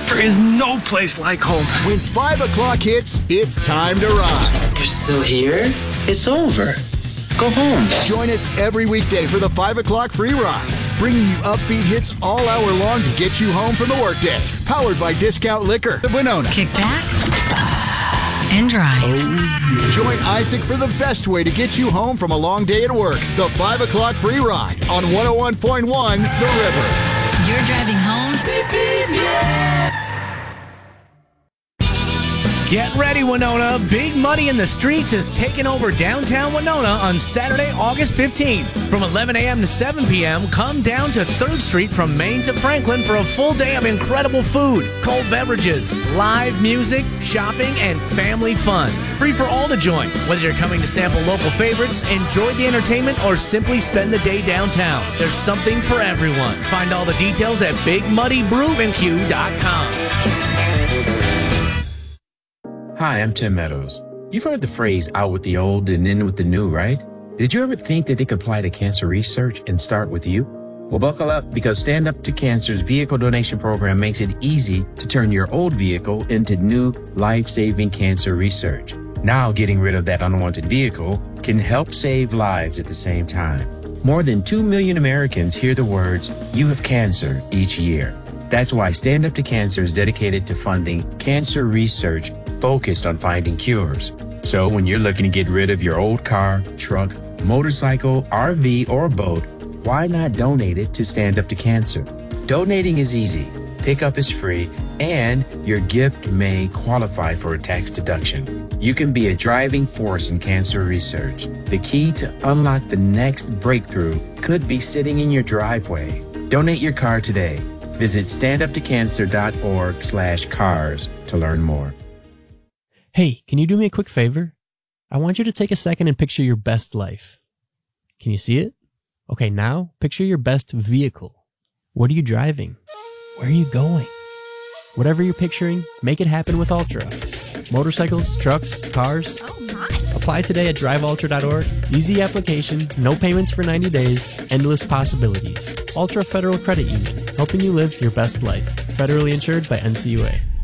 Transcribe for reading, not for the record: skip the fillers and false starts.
There is no place like home. When 5 o'clock hits, it's time to ride. You're still here? It's over. Go home. Join us every weekday for the 5 o'clock free ride, bringing you upbeat hits all hour long to get you home from the workday. Powered by Discount Liquor of Winona. Kick back and drive. Join Isaac for the best way to get you home from a long day at work. The 5 o'clock free ride on 101.1 The River. You're driving home. Beep, beep, yeah. Get ready, Winona. Big Money in the Streets is taking over downtown Winona on Saturday, August 15th. From 11 a.m. to 7 p.m., come down to 3rd Street from Main to Franklin for a full day of incredible food, cold beverages, live music, shopping, and family fun. Free for all to join. Whether you're coming to sample local favorites, enjoy the entertainment, or simply spend the day downtown, there's something for everyone. Find all the details at BigMuddyBrewandQ.com. Hi, I'm Tim Meadows. You've heard the phrase out with the old and in with the new, right? Did you ever think that they could apply to cancer research and start with you? Well, buckle up, because Stand Up to Cancer's vehicle donation program makes it easy to turn your old vehicle into new life-saving cancer research. Now, getting rid of that unwanted vehicle can help save lives at the same time. More than 2 million Americans hear the words, "You have cancer," each year. That's why Stand Up to Cancer is dedicated to funding cancer research focused on finding cures. So when you're looking to get rid of your old car, truck, motorcycle, RV, or boat, why not donate it to Stand Up to Cancer? Donating is easy, pickup is free, and your gift may qualify for a tax deduction. You can be a driving force in cancer research. The key to unlock the next breakthrough could be sitting in your driveway. Donate your car today. Visit standuptocancer.org/cars to learn more. Hey, can you do me a quick favor? I want you to take a second and picture your best life. Can you see it? Okay, now picture your best vehicle. What are you driving? Where are you going? Whatever you're picturing, make it happen with Ultra. Motorcycles, trucks, cars. Oh my! Apply today at driveultra.org. Easy application, no payments for 90 days, endless possibilities. Ultra Federal Credit Union, helping you live your best life. Federally insured by NCUA.